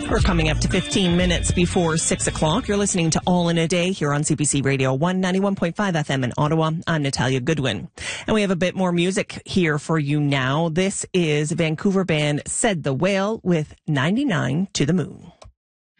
We're coming up to 15 minutes before 6 o'clock. You're listening to All in a Day here on CBC Radio 191.5 FM in Ottawa. I'm Natalia Goodwin. And we have a bit more music here for you now. This is Vancouver band Said the Whale with 99 to the Moon.